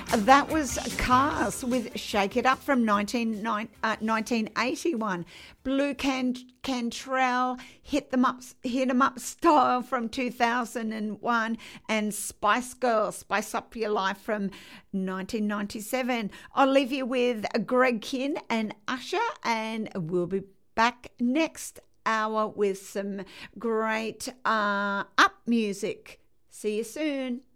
That was Cars with Shake It Up from 1981. Blue Cantrell, Hit 'em Up Style from 2001, and Spice Girls, Spice Up Your Life from 1997. I'll leave you with Greg Kihn and Usher, and we'll be back next hour with some great up music. See you soon.